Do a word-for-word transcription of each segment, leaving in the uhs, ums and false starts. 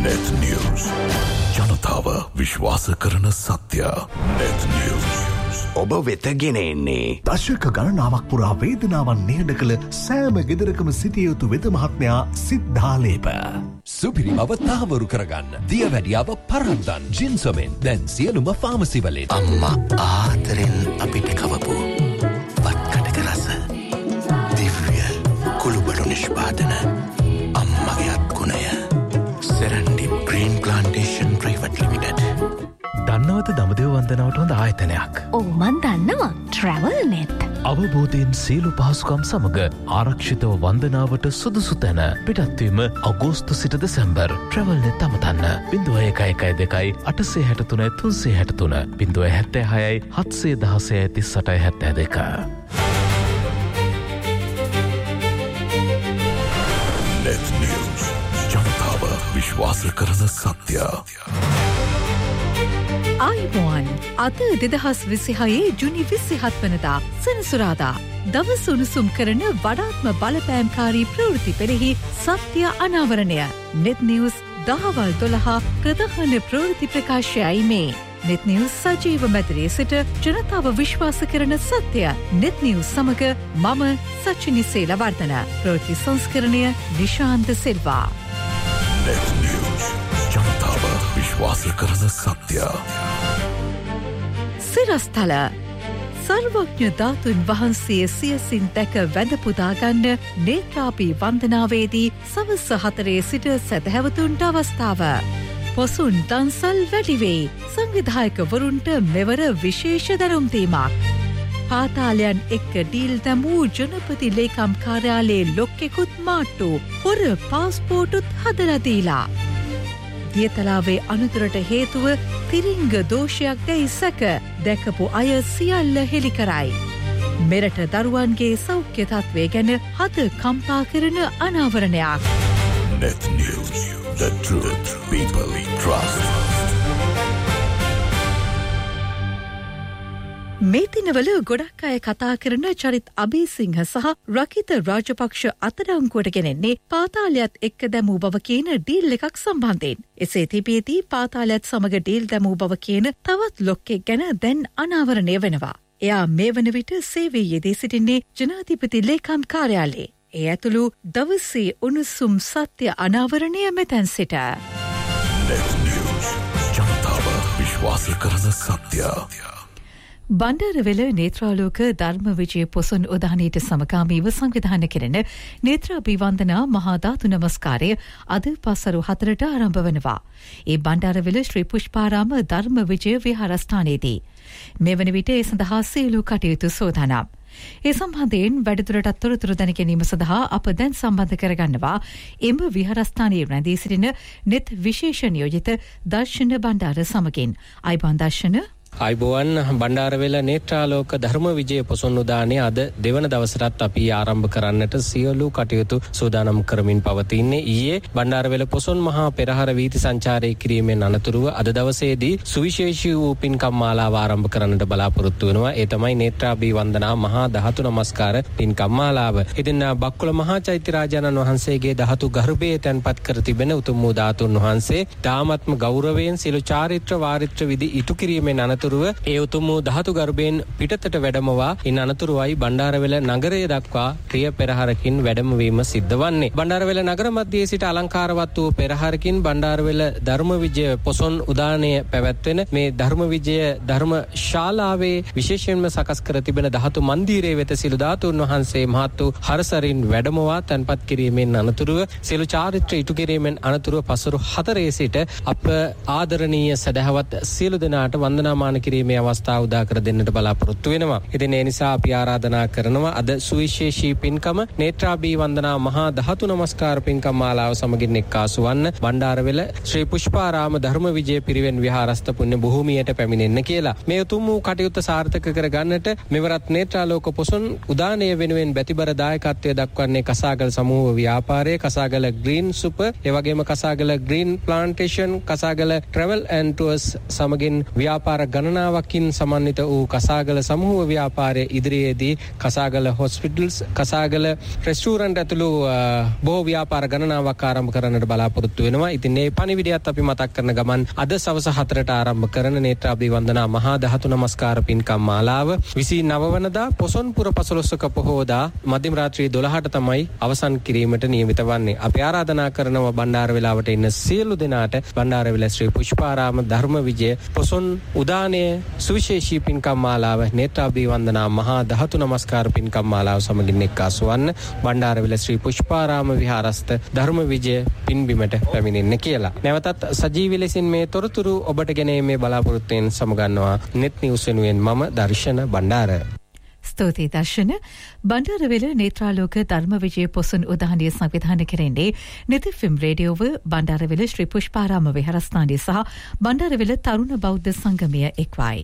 Net News. ජනතාව විශ්වාස කරන සත්‍ය. Net News. ඔබ වෙත ගෙන එන්නේ දශක ගණනාවක් පුරා වේදනාවන් නිහඬ කළ සෑම ගෙදරකම සිටිය යුතු වෙද මහත්මයා සිද්ධාලේප. සුපිරි බව තහවුරු කරගන්න. දියවැඩියාව පරද්දන් ජින්සොමෙන් දැන් සියලුම ෆාමසි වලින්. අම්මා ආදරෙන් අපිට කවපු වත්කටක රස දිව්‍ය කුළුබඩු නිෂ්පාදන අම්මගේ අත්ගුණය Serendib green plantation private limited. දන්නවද දඹදිව වන්දනාවට හොඳ ආයතනයක්? ඔව් මන් දන්නවා. Travel net. අවබෝධයෙන් සියලු පහසුකම් සමග ආරක්ෂිතව වන්දනාවට සුදුසු තැන. පිටත්වීම අගෝස්තු සිට දෙසැම්බර්. Travel net අමතන්න. බිංදුව එකයි එකයි දෙකයි අටසිය හැටතුනයි තුන්සිය හැටතුන. බිංදුව හැත්තෑ හයයි හත්සිය දහසයයි තිස් අටයි හැත්තෑ දෙක. Net News. ජනතාව විශ්වාස කරන සත්‍ය. ආයිබෝන් අද දෙදහස් විසිහයේ ජුනි විසිහත් වනදා සෙනසුරාදා දවස් උණුසුම් කරන වඩාත්ම බලපෑම්කාරී ප්‍රවෘත්ති පෙරෙහි සත්‍ය අනාවරණය. නෙට් නිවුස් දහවල් දොළහ ප්‍රධාන ප්‍රවෘත්ති ප්‍රකාශයයි මේ. නෙට් නිවුස් සජීව මැදිරියේ සිට ජනතාව විශ්වාස කරන සත්‍ය. නෙට් නිවුස් සමග මම සචිනි සේලවර්ධන. ප්‍රවෘත්ති සංස්කරණය නිශාන්ත සිල්වා. Net News. ජනතාව විශ්වාස කරන සත්‍ය. සිරස්තල සර්වඥ ධාතුන් වහන්සේ සියසින් දැක වැඳ පුදාගන්න නේත්‍රාපී වන්දනාවේදී සවස් හතරේ සිට සැදැහැවතුන්ට අවස්ථාව. පොසුන් දන්සල් වැඩිවේ. සංවිධායකවරුන්ට මෙවර විශේෂ දැනුම්දීමක්. පාතාලයන් එක්ක ඩීල් දැමූ ජනපති ලේකම් කාර්යාලයේ ලොක්කෙකුත් මාට්ටු. හොර පාස්පෝටුත් හදලදීලා. දියතලාවේ අනුතරට හේතුව තිරිංග දෝෂයක් දැයි සැක දැකපු අය සියල්ල හෙළි කරයි. මෙරට දරුවන්ගේ සෞඛ්‍ය තත්ත්වය ගැන හද කම්පා කරන අනාවරණයක්. Net News. The truth people trust. මේ දිනවල ගොඩක් අය කතා කරන චරිත් අබේසිංහ සහ රකිත රාජපක්ෂ අත්අඩංගුවට ගෙනෙන්නේ පාතාලයත් එක්ක දැමූ බව කියන ඩීල් එකක් සම්බන්ධයෙන්. එසේ තිබේදී පාතාලයත් සමග ඩීල් දැමූ බව කියන තවත් ලොක්කෙක් ගැන දැන් අනාවරණය වෙනවා. එයා මේ වන විට සේවයේ යෙදී සිටින්නේ ජනාධිපති ලේකම් කාර්යාලයේ. ඒ ඇතුළු දවසේ උණුසුම් සත්‍ය අනාවරණය මෙතැන් සිට. Net News. ජනතාව විශ්වාස කරන සත්‍ය. බණ්ඩාරවෙල නේත්‍රාලෝක ධර්ම විජය පොසොන් උදානයට සමගාමීව සංවිධානය කෙරෙන නේත්‍රාභිවන්දනා මහා ධාතු නමස්කාරය අද පසරු හතරට ආරම්භ වනවා. ඒ බණ්ඩාරවෙල ශ්‍රී පුෂ්පාරාම ධර්ම විජය විහාරස්ථානයේදී. මේ වන විට ඒ සඳහා සියලු කටයුතු සෝදානම්. ඒ සම්බන්ධයෙන් වැඩිදුරටත් තොරතුරු දැන ගැනීම සඳහා අප දැන් සම්බන්ධ කරගන්නවා එම විහාරස්ථානයේ රැඳී සිටින නෙත් විශේෂ නියෝජිත දර්ශන බණ්ඩාර සමගින්. අයිබෝන් දර්ශන. අයිබෝවන් බණ්ඩාරවෙල නේත්‍රාලෝක ධර්ම විජය පොසොන් උදානය අද දෙවන දවසටත් අපි ආරම්භ කරන්නට සියලු කටයුතු සූදානම් කරමින් පවතින්නේ. ඊයේ බණ්ඩාරවෙල පොසොන් මහා පෙරහර වීථි සංචාරය කිරීමෙන් අනතුරුව අද දවසේදී සුවිශේෂී වූ පින්කම් මාලාව ආරම්භ කරන්නට බලාපොරොත්තු වෙනවා. ඒ තමයි නේත්‍රාභී වන්දනා මහා ධාතු නමස්කාර පින්කම් මාලාව. ඉතින් බක්කුල මහා චෛත්‍ය රාජානන් වහන්සේගේ ධාතු ගර්භයේ තැන්පත් කර තිබෙන උතුම් වූ ධාතුන් වහන්සේ දාමත්ම ගෞරවයෙන් සියලු චාරිත්‍ර වාරිත්‍ර විධි ඉටු කිරීමෙන් අනතුරුව ඒ උතුම් වූ ධාතු ගර්භයෙන් පිටතට වැඩමවා ඉන් අනතුරුවයි බණ්ඩාරවෙල නගරය දක්වා ප්‍රිය පෙරහරකින් වැඩමවීම සිද්ධ වන්නේ. බණ්ඩාරවෙල නගර මැදයේ සිට අලංකාරවත් වූ පෙරහරකින් බණ්ඩාරවෙල ධර්ම විජය පොසොන් උදානය පැවැත්වෙන මේ ධර්ම විජය ධර්ම ශාලාවේ විශේෂයෙන්ම සකස් කර තිබෙන ධාතු මන්දිරයේ වෙත සිළු ධාතුන් වහන්සේ මහත් වූ හරසරින් වැඩමවා තැන්පත් කිරීමෙන් අනතුරුව සිළු චාරිත්‍ර ඉටු කිරීමෙන් අනතුරුව පසරු හතරේ සිට අප ආදරණීය සදහවත් සියලු දෙනාට වන්දනාමාන කිරීමේ අවස්ථාව උදා කර දෙන්නට බලාපොරොත්තු වෙනවා. ඉතින් ඒ නිසා අපි ආරාධනා කරනවා අද සුවිශේෂී පින්කම නේත්‍රාභී වන්දනා මහා ධාතු නමස්කාර පින්කම් මාලාව සමගින් එක්කාසු වන්න බණ්ඩාරවෙල ශ්‍රී පුෂ්පාරාම ධර්ම විජය පිරිවෙන් විහාරස්ථ පුණ්‍ය භූමියට පැමිණෙන්න කියලා. මේ උතුම් වූ කටයුත්ත සාර්ථක කර ගන්නට මෙවරත් නේත්‍රාලෝක පොසොන් උදානය වෙනුවෙන් බැතිබර දායකත්වය දක්වන්නේ කසාගල සමූහ ව්‍යාපාරය, කසාගල ග්‍රීන් සුපර්, ඒ වගේම කසාගල green plantation, කසාගල travel and tours සමගින් ව්‍යාපාර ගණනාවකින් සමන්විත වූ කසාගල සමූහ ව්‍යාපාරය ඉදිරියේදී කසාගල හොස්පිටල්ස්, කසාගල රෙස්ටුරන්ට් ඇතුළු බොහෝ ව්‍යාපාර ගණනාවක් ආරම්භ කරන්නට බලාපොරොත්තු වෙනවා. ඉතින් මේ පණිවිඩයත් අපි මතක් කරන ගමන් අද සවස හතරට ආරම්භ කරන නේත්‍රාභිවන්දනා මහා ධාතු නමස්කාර පින්කම් මාලාව විසිනව වනදා පොසොන්පුර පසළොස්වක පොහෝදා මධ්‍යම රාත්‍රී දොළහට තමයි අවසන් කිරීමට නියමිත වන්නේ. අපි ආරාධනා කරනවා බණ්ඩාරවිලාවට ඉන්න සියලු දෙනාට බණ්ඩාරවිල ශ්‍රී පුෂ්පාරාම ධර්ම විජය පොසොන් උදානයේ සුවිශේෂී පින්කම් මාලාව නේත්‍රාභිවන්දනා මහා ධාතු නමස්කාර පින්කම් මාලාව සමගින් එක්කාසු වන්න බණ්ඩාරවිල ශ්‍රී පුෂ්පාරාම විහාරස්ත ධර්ම විජය පින්බිමට පැමිණෙන්න කියලා. නැවතත් සජීවී ලෙසින් මේ තොරතුරු ඔබට ගෙනීමේ බලාපොරොත්තුවෙන් සමගන්නවා නෙත් නිවුස් වෙනුවෙන් මම දර්ශන බණ්ඩාර. ස්තුතියි දර්ශන. බණ්ඩාරවිල නේත්‍රාලෝක ධර්ම විජය පොසොන් උදානය සංවිධානය කෙරෙන්නේ නිතිෆිම් රේඩියෝව බණ්ඩාරවිල ශ්‍රී පුෂ්පාරාම විහාරස්ථානයේ සහ බණ්ඩාරවිල තරුණ බෞද්ධ සංගමය එක්වයි.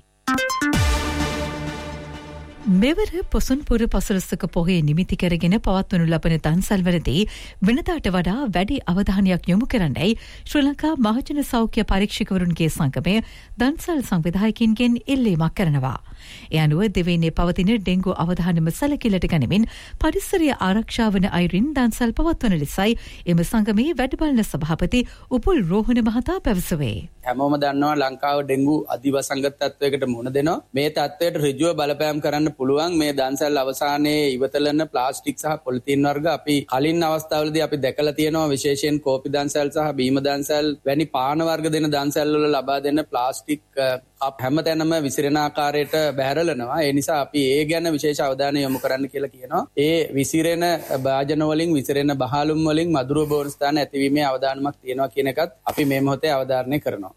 මෙවර පොසොන්පුර පසළොස්වක පොහේ නිමිති කරගෙන පවත්වනු ලබන දන්සල්වලදී වෙනදාට වඩා වැඩි අවධානයක් යොමු කරන්නයි ශ්‍රී ලංකා මහජන සෞඛ්‍ය පරීක්ෂකවරුන්ගේ සංගමය දන්සල් සංවිධායකින්ගෙන් ඉල්ලීමක් කරනවා. ඒ අනුව දෙවයිනේ පවතින ඩෙංගු අවධානම සැලකිල්ලට ගනිමින් පරිසරය ආරක්ෂා වන අයුරින් දන්සල් පවත්වන ලෙසයි එම සංගමේ වැඩබලන සභාපති උපුල් රෝහණ මහතා පැවසුවේ. හැමෝම දන්නවා ලංකාව ඩෙංගු අධිවසංගත තත්වයකට මුහුණ දෙනවා. මේ තත්වයට ඍජුව බලපෑම් කරන්න පුළුවන් මේ දන්සල් අවසානයේ ඉවතලන ප්ලාස්ටික් සහ පොලිතීන් වර්ග අපි කලින් අවස්ථාවලදී අපි දැකලා තියෙනවා. විශේෂයෙන් කෝපි දන්සල් සහ බීම දන්සල් වැනි පාන වර්ග දෙන දන්සල් වල ලබා දෙන ප්ලාස්ටික් අප හැමතැනම විසිරෙන ආකාරයට බැහැරලනවා. ඒ නිසා අපි ඒ ගැන විශේෂ අවධානය යොමු කරන්න කියලා කියනවා. ඒ විසිරෙන භාජන වලින් විසිරෙන බහලුම් වලින් මදුරුව බෝන ස්ථාන ඇතිවීමේ අවධානමක් තියෙනවා කියන එකත් අපි මේ මොහොතේ අවධාරණය කරනවා.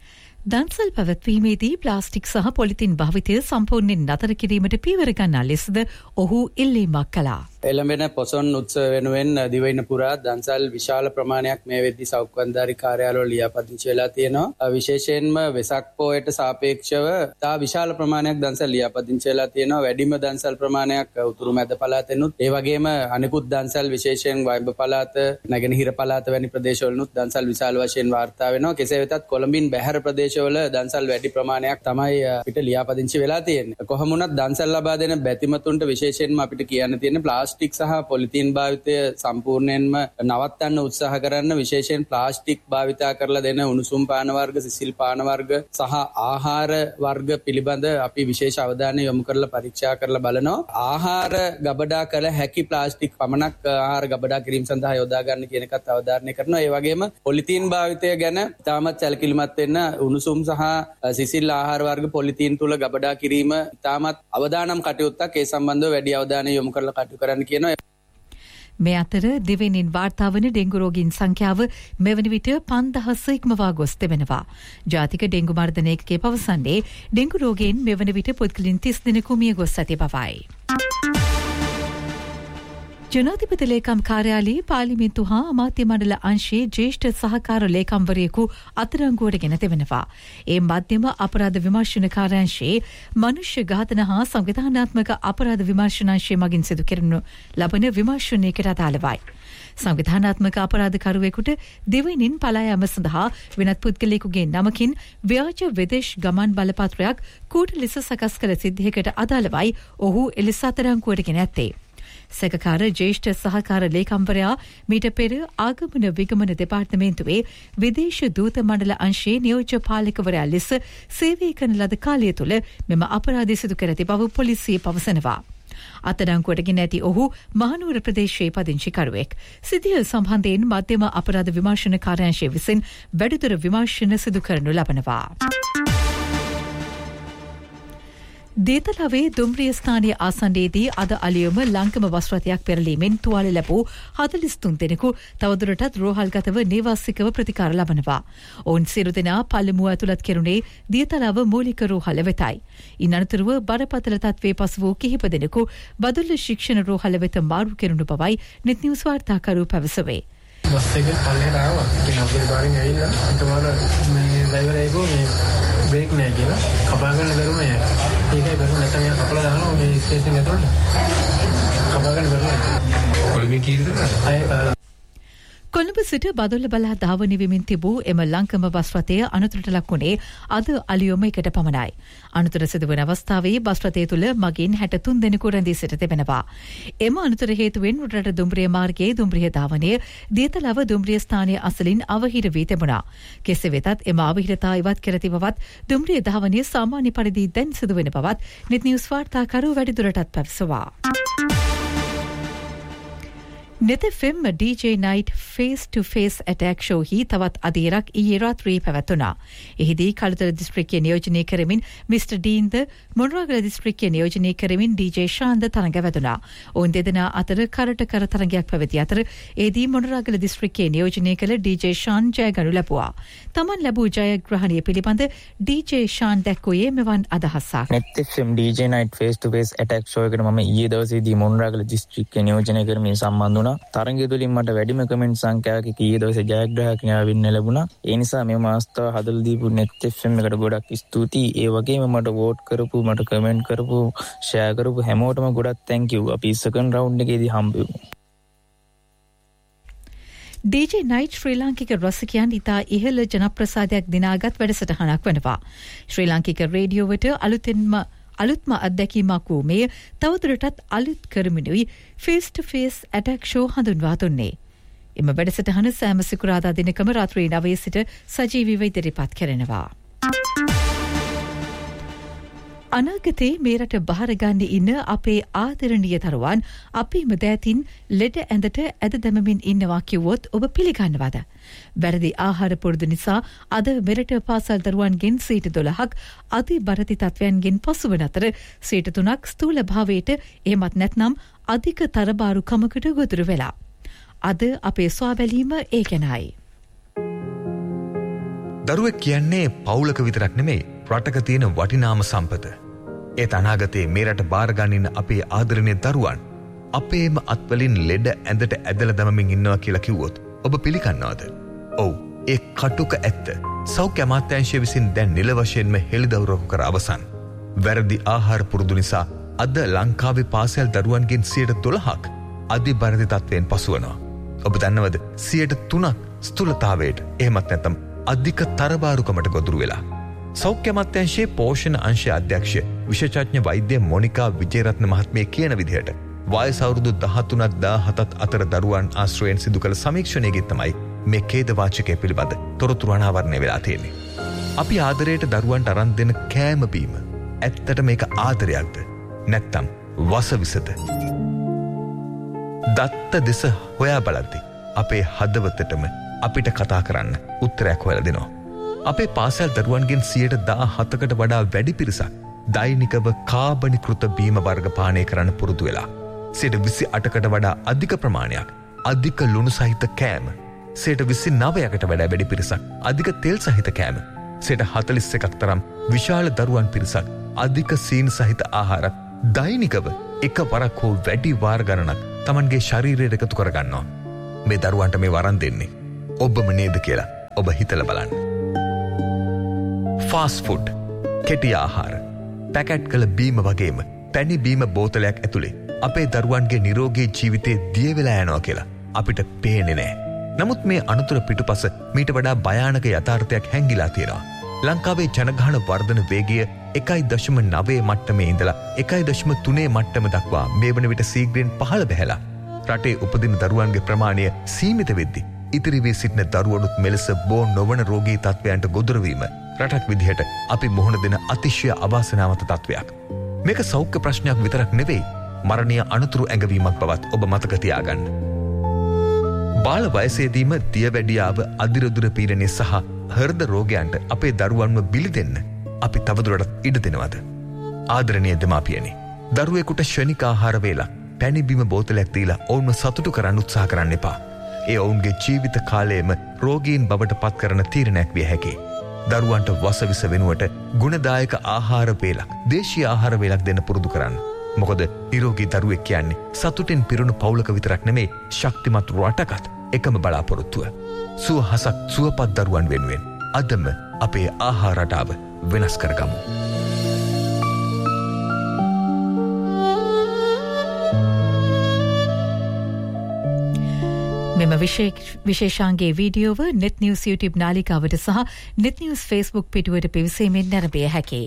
දන්සල් පැවැත්වීමේදී ප්ලාස්ටික් සහ පොලිතින් භාවිතය සම්පූර්ණයෙන් නතර කිරීමට පියවර ගන්නා ලෙසද ඔහු ඉල්ලීමක් කළා. එළඹෙන පොසොන් උත්සව වෙනුවෙන් දිවයින පුරා දන්සල් විශාල ප්‍රමාණයක් මේ වෙද්දී සෞඛ්‍යවන්දාරි කාර්යාලවල ලියාපදිංචි වෙලා තියෙනවා. විශේෂයෙන්ම වෙසක් පොයට සාපේක්ෂව තා විශාල ප්‍රමාණයක් දන්සල් ලියාපදිංචි වෙලා තියෙනවා. වැඩිම දන්සල් ප්‍රමාණයක් උතුරු මැද පළාතෙනුත් ඒ වගේම අනිකුත් දන්සල් විශේෂයෙන් වයිඹ පළාත, නැගෙනහිර පළාත වැනි ප්‍රදේශවලුත් දන්සල් විශාල වශයෙන් වාර්තා වෙනවා. කෙසේ වෙතත් කොළඹින් බැහැර ප්‍රදේශවල දන්සල් වැඩි ප්‍රමාණයක් තමයි අපිට ලියාපදිංචි වෙලා තියෙන්නේ. කොහොම වුණත් දන්සල් ලබා දෙන බැතිමතුන්ට විශේෂයෙන්ම අපිට කියන්න තියෙන ප්ලාස්ටික් සහ පොලිතීන් භාවිතය සම්පූර්ණයෙන්ම නවත්තන්න උත්සාහ කරන්න. විශේෂයෙන් ප්ලාස්ටික් භාවිතා කරලා දෙන උණුසුම් පාන වර්ග, සිසිල් පාන වර්ග සහ ආහාර වර්ග පිළිබඳ අපි විශේෂ අවධානය යොමු කරලා පරීක්ෂා කරලා බලනවා. ආහාර ගබඩා කළ හැකි ප්ලාස්ටික් පමණක් ආහාර ගබඩා කිරීම සඳහා යොදා ගන්න කියන එකත් අවධාරණය කරනවා. ඒ වගේම පොලිතීන් භාවිතය ගැන ඉතාමත් සැලකිලිමත් වෙන්න. උණුසුම් සහ සිසිල් ආහාර වර්ග පොලිතීන් තුල ගබඩා කිරීම ඉතාමත් අවදානම් කටයුත්තක්. ඒ සම්බන්ධව වැඩි අවධානය යොමු කරලා කටයුතු කරන්න. මේ අතර දෙවෙනින් වාර්තා වන ඩෙංගු රෝගීන් සංඛ්‍යාව මෙවන විට පන්දහස ඉක්මවා ගොස් තිබෙනවා. ජාතික ඩෙංගු මර්ධන ඒකකය පවසන්නේ ඩෙංගු රෝගීන් මෙවන විට පුද්ගලයන් තිස් දෙනෙකු මිය ගොස් ඇති බවයි. ජනාධිපති ලේකම් කාර්යාලයේ පාර්ලිමේන්තු හා අමාත්‍ය මණ්ඩල අංශයේ ජ්‍යෙෂ්ඨ සහකාර ලේකම්වරයෙකු අත්අඩංගුවට ගෙන තිබෙනවා. ඒ මධ්‍යම අපරාධ විමර්ශන කාර්යාංශයේ මනුෂ්‍ය ඝාතන හා සංවිධානාත්මක අපරාධ විමර්ශනාංශය මගින් සිදු කරනු ලබන විමර්ශනයකට අදාළවයි. සංවිධානාත්මක අපරාධකරුවෙකුට දෙවයිනින් පලා යාම සඳහා වෙනත් පුද්ගලයෙකුගේ නමකින් ව්‍යාජ විදේශ ගමන් බලපත්‍රයක් කූට ලෙස සකස් කළ සිද්ධියකට අදාළවයි ඔහු එලෙස අත්අඩංගුවට ගෙන ඇත්තේ. සැකකාර ජ්‍යෙෂ්ඨ සහකාර ලේකම්වරයා මීට පෙර ආගමන විගමන දෙපාර්තමේන්තුවේ විදේශ දූත මණ්ඩල අංශයේ නියෝජ්‍ය පාලකවරයා ලෙස සේවය කරන ලද කාලය තුළ මෙම අපරාධය සිදු කර ඇති බව පොලිසිය පවසනවා. අත්අඩංගුවට ගෙන ඇති ඔහු මහනුවර ප්‍රදේශයේ පදිංචිකරුවෙක්. සිද්ධිය සම්බන්ධයෙන් මධ්‍යම අපරාධ විමර්ශන කාර්යාංශය විසින් වැඩිදුර විමර්ශන සිදු කරනු ලබනවා. දේතලාවේ දුම්රිය ස්ථානීය ආසන්නයේදී අද අලියම ලංකම වස් රථයක් පෙරලීමෙන් තුවාල ලැබූ හතළිස් තුන් දෙනෙකු තවදුරටත් රෝහල්ගතව නේවාසිකව ප්‍රතිකාර ලබනවා. ඔවුන් සියලු දෙනා පළමුව ඇතුළත් කෙරුණේ දියතලාව මූලික රෝහල වෙතයි. ඉන් අනතුරුව බරපතල තත්ත්වයේ පසු වූ කිහිප දෙනෙකු බදුල්ල ශික්ෂණ රෝහල වෙත මාරු කෙරුණු බවයි නෙත් නිවුස් වාර්තාකරු පැවසුවේ. බස් එක පල්ලෙහාට ආවා. ඉතින් අපේ පාරෙන් ඇවිල්ලා ඊටවල මේ ඩ්‍රයිවර් එකෝ මේ බ්‍රේක් නෑ කියලා කපා ගන්න බැරුණා යා. ඒකයි බැරුණ නැත්නම් යා කපලා දානවා මේ ස්ටේෂන් ඇතුළට. කපා ගන්න බැරුණා. කොළඹින් කීයද? අය කොළඹ සිට බදුල්ල බලා ධාවනය වෙමින් තිබූ එම ලංකම බස් රථය අනතුරට ලක් වුණේ අද අලියොම එකට පමණයි. අනතුර සිදුවන අවස්ථාවේ බස් රථය තුළ මගින් හැටතුන් දෙනෙකු රැඳී සිට තිබෙනවා. එම අනතුර හේතුවෙන් උඩරට දුම්රිය මාර්ගයේ දුම්රිය ධාවනය දීතලව දුම්රිය ස්ථානයේ අසලින් අවහිර වී තිබුණා. කෙසේ වෙතත් එම අවහිරතා ඉවත් කර තිබවත් දුම්රිය ධාවනය සාමාන්‍ය පරිදි දැන් සිදුවෙන බවත් නෙත් නිවුස් වාර්තාකරු වැඩිදුරටත් පැවසුවා. නෙත ෆෙම් ඩීජේ නයිට් ෆේස් ටු ෆේස් ඇටැක් ෂෝහි තවත් අධීරක් ඊයේ රාත්‍රියේ පැවැත්වුණා. එහිදී කළුතර දිස්ත්‍රික්කය නියෝජනය කරමින් මිස්ටර් ඩීන්ද මොනරාගල දිස්ත්‍රික්කය නියෝජනය කරමින් ඩීජේ ශාන්ද තරඟ වැදුණා. ඔවුන් දෙදෙනා අතර කරට කර තරඟයක් පැවති අතර ඒදී මොනරාගල දිස්ත්‍රික්කය නියෝජනය කළ ඩීජේ ශාන් ජයගනු ලැබුවා. තමන් ලැබූ ජයග්‍රහණය පිළිබඳ ඩීජේ ශාන් දැක්වුවේ මෙවන් අදහසක්. නෙත් ෆෙම් ඩීජේ නයිට් ෆේස් ටු ෆේස් ඇටැක් ෂෝ එකට මම ඊයේ දවසේදී මොනරාගල දිස්ත්‍රික්කය නියෝජනය කරමින් සම්බන්ධ වුණා. තරගය තුළින් මට වැඩිම කමෙන්ට් සංඛ්‍යාවක ඊයේ දවසේ ජයග්‍රාහකයා වෙන්න ලැබුණා. ඒ නිසා මේ අවස්ථාව හදලා දීපු නෙත් එෆ් එම් එකට ගොඩක් ස්තුතියි. ඒ වගේම මට වෝට් කරපු, මට කමෙන්ට් කරපු, ෂෙයා කරපු හැමෝටම ගොඩක් තැන්ක් යූ. අපි සෙකන්ඩ් රවුන්ඩ් එකේදී හම්බෙමු. ඩීජේ නයිට් ශ්‍රී ලාංකික රසිකයන් ඉතා ඉහළ ජනප්‍රසාදයක් දිනාගත් වැඩසටහනක් වෙනවා. ශ්‍රී ලාංකික රේඩියෝවට අලුතෙන්ම අලුත්ම අත්දැකීමක් වූ මේ තවදුරටත් අලුත් කරමිනුයි ෆේස් ටු ෆේස් ඇටැක් ෂෝ හඳුන්වා දුන්නේ. එම වැඩසටහන සෑම සිකුරාදා දිනකම රාත්‍රී නවයේ සිට සජීවීව ඉදිරිපත් කරනවා. අනාගතේ මේ රට බහරගන්න ඉන්න අපේ ආදරණීය දරුවන් අපේම දෑතින් ලෙඩ ඇඳට ඇද දැමමින් ඉන්නවා කිව්වොත් ඔබ පිළිගන්නවද? වැරදි ආහාර පුරුදු නිසා අද මෙරට පාසල් දරුවන්ගෙන් සීට දොළහක් අති බරති තත්වයන්ගෙන් පසුවන අතර සීට තුනක් ස්ථූල භාවයට එහෙමත් නැත්නම් අධික තරබාරුකමකට ගොදුරු වෙලා. අද අපේ සොයාබැලීම ඒ ගැනයි. දරුවෙක් කියන්නේ පවුලක විතරක් නෙමෙයි රටක තියෙන වටිනාම සම්පත. ඒත් අනාගතයේ මේ රට බාරගන්න අපේ ආදරණීය දරුවන් අපේම අත්වලින් ලෙඩ ඇඳට ඇදලා දමමින් ඉන්නවා කියලා කිව්වොත් ඔබ පිළිගන්නවද? ඔව්, ඒ කටුක ඇත්ත. සෞඛ්‍ය අමාත්‍යාංශය විසින් දැන් නිල වශයෙන්ම හෙළිදරව් කර අවසන්. වැරදි ආහාර පුරුදු නිසා අද ලංකාවේ පාසල් දරුවන්ගෙන් සියයට දොළහක් අධිබරති තත්වයෙන් පසුවනවා. ඔබ දන්නවද සියයට තුනක් ස්ථූලතාවයට එහෙමත් නැත්නම් අධික තරබාරුකමට ගොදුරු වෙලා. සෞඛ්‍ය අමාත්‍යාංශයේ පෝෂණ අංශය අධ්‍යක්ෂ විශේෂඥ වෛද්‍ය මොනිකා විජේරත්න මහත්මිය කියන විදිහට වයස අවුරුදු දහතුනක් දාහතක් අතර දරුවන් ආශ්‍රයෙන් සිදු කළ සමීක්ෂණයකින් තමයි මේ ඛේදවාචකය පිළිබඳ තොරතුරු අනාවරණය වෙලා තියෙන්නේ. අපි ආදරයට දරුවන්ට අරන් දෙන කෑම බීම ඇත්තට මේක ආදරයක්ද නැත්නම් වසවිසද? දත්ත දෙස හොයා බලද්දී අපේ හදවතටම අපිට කතා කරන්න උත්තරයක් හොයලා දෙනවා. අපේ පාසල් දරුවන්ගෙන් සියයට දාහතකට වඩා වැඩි පිරිසක් දෛනිකව කාබනිකෘත බීම වර්ග පානය කරන්න පුරුදු වෙලා. සියයට විසි අටකට වඩා අධික ප්‍රමාණයක් අධික ලුණු සහිත කෑම, සියයට විසි නවයකට වඩා වැඩි පිරිසක් අධික තෙල් සහිත කෑම, සියයට හතළිස් එකක් තරම් විශාල දරුවන් පිරිසක් අධික සීනි සහිත ආහාර දෛනිකව එක වරක් හෝ වැඩි වාර ගණනක් Tamanගේ ශරීරයට එකතු කරගන්නවා. මේ දරුවන්ට මේ වරන් දෙන්නේ ඔබම නේද කියලා ඔබ හිතලා බලන්න. ෆාස්ට් ෆුඩ්, කෙටි ආහාර, පැකට් කළ බීම වගේම පැණි බීම බෝතලයක් ඇතුලේ අපේ දරුවන්ගේ නිරෝගී ජීවිතේ දිය වෙලා යනවා කියලා අපිට පේන්නේ නැහැ. නමුත් මේ අනුතර පිටුපස මීට වඩා භයානක යථාර්ථයක් හැංගිලා තියෙනවා. ලංකාවේ ජනගහන වර්ධන වේගය එකයි දශම නවය මට්ටමේ ඉඳලා එකයි දශම තුනේ මට්ටම දක්වා මේ වන විට සීග්‍රයෙන් පහළ බැහැලා රටේ උපදින දරුවන්ගේ ප්‍රමාණය සීමිත වෙද්දී ඉතිරි වී සිටින දරුවනුත් මෙලෙස බෝ නොවන රෝගී තත්ත්වයන්ට ගොදුරු වීම රටක් විදිහට අපි මුහුණ දෙන අතිශය අවාසනාවන්ත තත්ත්වයක්. මේක සෞඛ්‍ය ප්‍රශ්නයක් විතරක් නෙවෙයි, මරණීය අනතුරු ඇඟවීමක් බවත් ඔබ මතක තියාගන්න. බාල වයසේදීම දියවැඩියාව, අදිරදුර පීඩනය සහ හෘද රෝගයන්ට අපේ දරුවන්ව බිලි දෙන්න අපි තවදුරටත් ඉඩ දෙනවද? ආදරණීය දෙමාපියනි, දරුවෙකුට ශනික ආහාර වේලක්, පැණි බීම බෝතලයක් දීලා ඔවුන්ව සතුටු කරන්න උත්සාහ කරන්න එපා. ඒ ඔවුන්ගේ ජීවිත කාලයේම රෝගීන් බවට පත් කරන තීරණයක් විය හැකියි. දරුවන්ට වසවිස වෙනුවට ගුණදායක ආහාර වේලක්, දේශීය ආහාර වේලක් දෙන්න පුරුදු කරන්න. මොකද නිරෝගී දරුවෙක් කියන්නේ සතුටින් පිරුණු පවුලක විතරක් නෙමෙයි, ශක්තිමත් රටකත් එකම බලාපොරොත්තුව. සුවහසක් සුවපත් දරුවන් වෙනුවෙන් අදම අපේ ආහාර රටාව වෙනස් කරගමු. මෙම විශේෂාංගේ වීඩියෝව net news YouTube නාලිකාවට සහ net news Facebook පිටුවට පිවිසීමෙන් නැරඹිය හැකියි.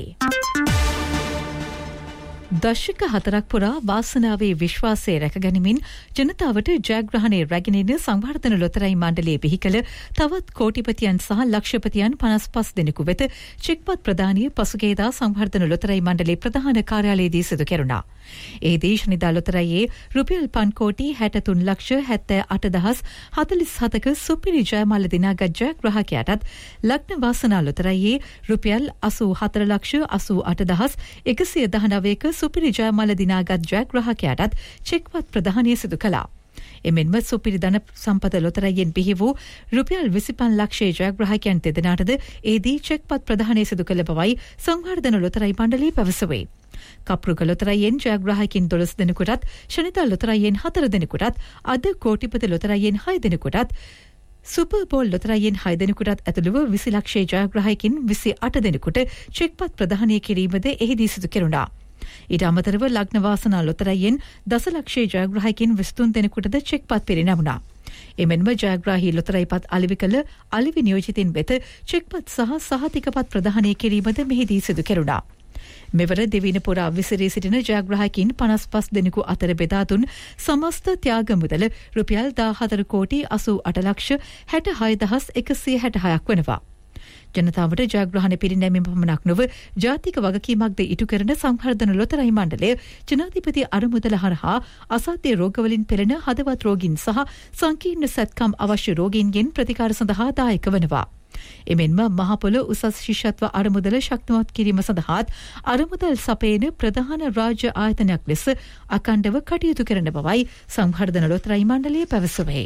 දශක හතරක් පුරා වාසනාවේ විශ්වාසය රැකගනිමින් ජනතාවට ජයග්‍රහණය රැගෙනෙන සංවර්ධන ලොතරැයි මණ්ඩලයේ බිහි කළ තවත් කෝටිපතියන් සහ ලක්ෂපතියන් පනස් පහ දෙනෙකු වෙත චෙක්පත් ප්‍රදානය පසුගියදා සංවර්ධන ලොතරැයි මණ්ඩලයේ ප්‍රධාන කාර්යාලයේදී සිදු කෙරුණා. එහිදී ශනිදා ලොතරැයියේ රුපියල් පන් කෝටි හැටතුන් ලක්ෂ හැත්තෑ අට දහස් හතළිස් හතක සුපිරි ජයමාල දිනාගත් ජයග්‍රාහකයාටත් ලග්න වාසනා ලොතරැයියේ රුපියල් අසූ හතර ලක්ෂ අසූ අට දහස් එකසිය දහනවයක සුපිරි ජයමාල දිනාගත් ජයග්‍රාහකයාටත් චෙක්පත් ප්‍රදානය සිදු කළා. එමෙන්ම සුපිරි ධන සම්පත ලොතරැයියෙන් බිහි වූ රුපියල් විසිපන් ලක්ෂයේ ජයග්‍රාහකයන් දෙදෙනාටද එදී චෙක්පත් ප්‍රදානය සිදු කළ බවයි සංවර්ධන ලොතරැයි මණ්ඩලය පැවසුවේ. කප්රුක ලොතරැයියෙන් ජයග්‍රාහකින් දොළොස් දෙනෙකුටත් ශනිදා ලොතරැයියෙන් හතර දෙනෙකුටත් අද කෝටිපති ලොතරැයියෙන් හය දෙනෙකුටත් සුපර් බෝල් ලොතරැයියෙන් හය දෙනෙකුටත් ඇතුළුව විසි ලක්ෂයේ ජයග්‍රාහකින් විසි අට දෙනෙකුට චෙක්පත් ප්‍රදානය කිරීමද එහිදී සිදු කෙරුණා. ඊට අමතරව ලග්න වාසනා ලොතරැයියෙන් දසලක්ෂයේ ජයග්‍රාහකින් විසිතුන් දෙනෙකුටද චෙක්පත් පිරිනැමුණා. එමෙන්ම ජයග්‍රාහී ලොතරැයිපත් අලෙවි කළ අලෙවි නියෝජිතින් වෙත චෙක්පත් සහ සහතිකපත් ප්‍රදානය කිරීමද මෙහිදී සිදු කෙරුණා. මෙවර දෙවින පුරා විසිරී සිටින ජයග්‍රාහකින් පනස් පහ දෙනෙකු අතර බෙදා දුන් සමස්ත ත්‍යාග මුදල රුපියල් දාහතර කෝටි අසූ අට ලක්ෂ හැට හය දහස් එකසිය හැට හයක් වනවා. ජනතාවට ජයග්‍රහණ පිරිනැමීම පමණක් නොව ජාතික වගකීමක්ද ඉටු කරන සංවර්ධන ලොතරැයි මණ්ඩලය ජනාධිපති අරමුදල හරහා අසාධ්‍ය රෝගවලින් පෙළෙන හදවත් රෝගීන් සහ සංකීර්ණ සැත්කම් අවශ්‍ය රෝගීන්ගෙන් ප්‍රතිකාර සඳහා දායක වනවා. එමෙන්ම මහපොළ උසස් ශිෂ්‍යත්ව අරමුදල ශක්තිමත් කිරීම සඳහාත් අරමුදල් සපයන ප්‍රධාන රාජ්‍ය ආයතනයක් ලෙස අඛණ්ඩව කටයුතු කරන බවයි සංවර්ධන ලොතරැයි මණ්ඩලය පැවසුවේ.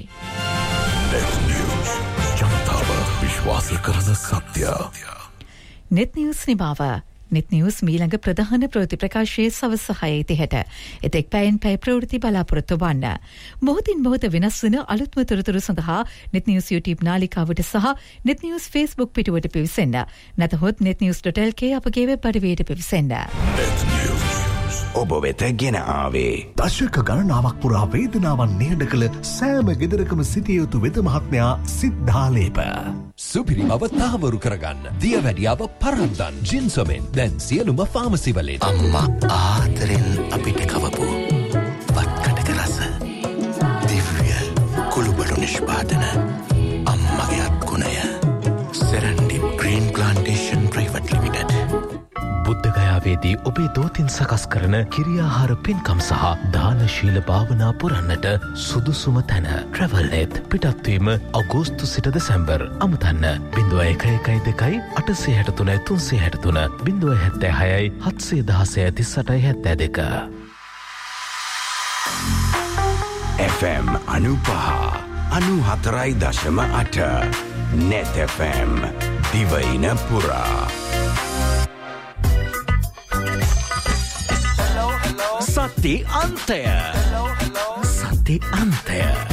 විශ්වාස කරන සත්‍ය. net news නිමාව. net news මීළඟ ප්‍රධාන ප්‍රවෘත්ති ප්‍රකාශයේ සවස් හයයි තිහට. එතෙක් පැයෙන් පැය ප්‍රවෘත්ති බලාපොරොත්තු වන්න. මොහොතින් මොහොත වෙනස් වන අලුත්ම තොරතුරු සඳහා net news YouTube නාලිකාවට සහ net news Facebook පිටුවට පිවිසෙන්න. නැතහොත් net news dot l k අපගේ වෙබ් අඩවියට පිවිසෙන්න. ඔබ වෙත ගෙන ආවේ දශක ගණනාවක් පුරා වේදනාවන් නිහඬ කළ සෑම ගෙදරකම සිටිය යුතු වෙද මහත්මයා සිද්ධාලේප. සුපිරි බව තහවුරු කරගන්න දියවැඩියාව පරද්දන් ජින්සොමෙන් දැන් සියලුම ෆාමසි වලින්. අම්මා ආදරෙන් අපිට කවපු වත්කටක රස දිව්‍ය කුළුබඩු නිෂ්පාදන අම්මගේ අත්ගුණය Serendib green plantation private limited. බුද්ධගයාවේදී ඔබේ දෝතින් සකස් කරන කිරියාහාර පින්කම් සහ දානශීල භාවනා පුරන්නට සුදුසුම තැන ට්‍රැවල්නෙත්. පිටත්වීම අගෝස්තු සිට දෙසැම්බර්. අමතන්න බිඳුව එක එකයි දෙකයි අටසේ හැට තුනයි තුන්සේ හැට තුන බිඳුව හැත්තෑ හයයි හත්සේ දහසය තිස් අටයි හැත්තෑ දෙක. එෆ් එම් අනුපහ අනු හතරයි දශම අට net එෆ් එම් දිවයින පුරා. සති අන්තය සති අන්තය